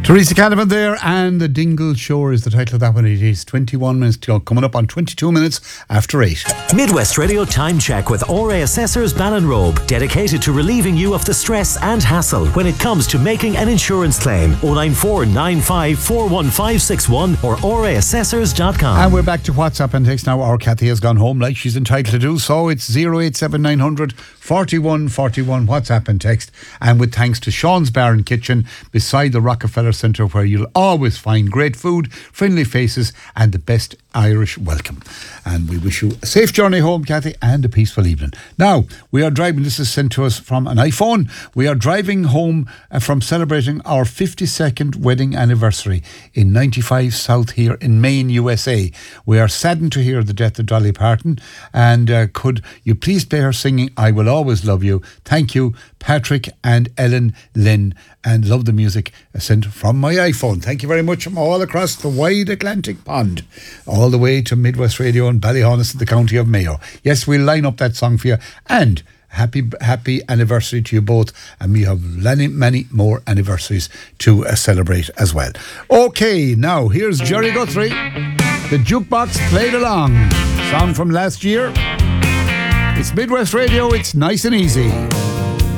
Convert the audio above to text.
Teresa Canavan there, and The Dingle Shore is the title of that one. It is 21 minutes to go, coming up on 22 minutes after 8. Midwest Radio Time Check with RA Assessors Ballinrobe, dedicated to relieving you of the stress and hassle when it comes to making an insurance claim. 09495 41561 or raassessors.com. And we're back to WhatsApp and text now. Our Kathy has gone home like she's entitled to do so. It's 087900 4141 WhatsApp and text. And with thanks to Sean's Bar and Kitchen beside the Rockefeller Centre, where you'll always find great food, friendly faces and the best Irish welcome. And we wish you a safe journey home, Kathy, and a peaceful evening. Now, we are driving, this is sent to us from an iPhone. We are driving home from celebrating our 52nd wedding anniversary in 95 South here in Maine, USA. We are saddened to hear the death of Dolly Parton, and could you please play her singing I Will Always Love You? Thank you, Patrick and Ellen Lynn, and love the music sent from my iPhone. Thank you very much from all across the wide Atlantic pond, all the way to Midwest Radio in Ballyhonus in the county of Mayo. Yes, we'll line up that song for you, and happy anniversary to you both, and we have many more anniversaries to celebrate as well. Okay, now here's Jerry Guthrie. The Jukebox Played Along, song from last year. It's Midwest Radio, it's nice and easy.